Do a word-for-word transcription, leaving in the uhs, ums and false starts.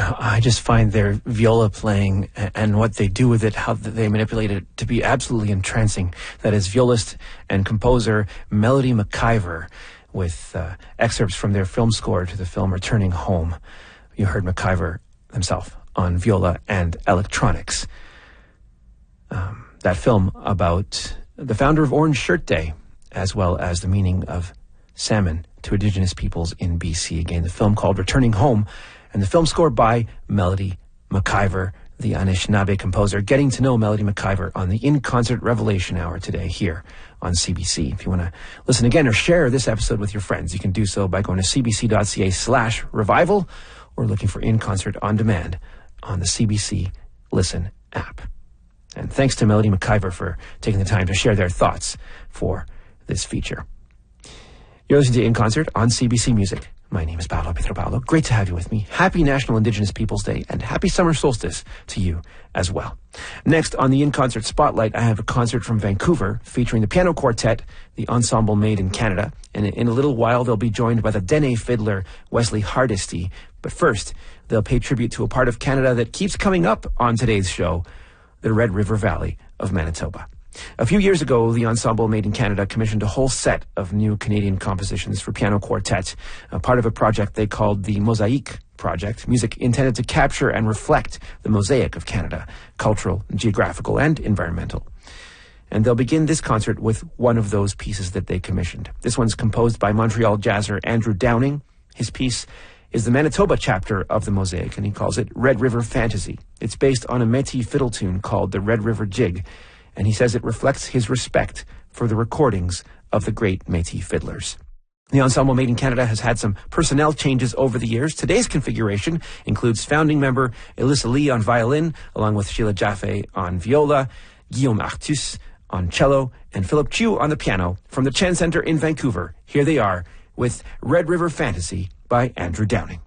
I just find their viola playing and what they do with it, how they manipulate it, to be absolutely entrancing. That is violist and composer Melody McIver with uh, excerpts from their film score to the film Returning Home. You heard McIver himself on viola and electronics. Um, that film about the founder of Orange Shirt Day, as well as the meaning of salmon to Indigenous peoples in B C. Again, the film called Returning Home, and the film score by Melody McIver, the Anishinaabe composer. Getting to know Melody McIver on the In Concert Revelation Hour today here on C B C. If you want to listen again or share this episode with your friends, you can do so by going to cbc.ca slash revival or looking for In Concert on demand on the C B C Listen app. And thanks to Melody McIver for taking the time to share their thoughts for this feature. You're listening to In Concert on C B C Music. My name is Paolo Pietropalo. Great to have you with me. Happy National Indigenous Peoples Day and happy summer solstice to you as well. Next on the In Concert Spotlight, I have a concert from Vancouver featuring the piano quartet, the ensemble made in Canada. And in a little while, they'll be joined by the Dene fiddler, Wesley Hardesty. But first, they'll pay tribute to a part of Canada that keeps coming up on today's show, the Red River Valley of Manitoba. A few years ago, the ensemble made in Canada commissioned a whole set of new Canadian compositions for piano quartet, a part of a project they called the Mosaic Project, music intended to capture and reflect the mosaic of Canada, cultural, geographical, and environmental. And they'll begin this concert with one of those pieces that they commissioned. This one's composed by Montreal jazzer Andrew Downing. His piece is the Manitoba chapter of the Mosaic, and he calls it Red River Fantasy. It's based on a Métis fiddle tune called the Red River Jig, and he says it reflects his respect for the recordings of the great Métis fiddlers. The ensemble made in Canada has had some personnel changes over the years. Today's configuration includes founding member Elissa Lee on violin, along with Sheila Jaffe on viola, Guillaume Artus on cello, and Philip Chu on the piano. From the Chen Center in Vancouver, here they are with Red River Fantasy by Andrew Downing.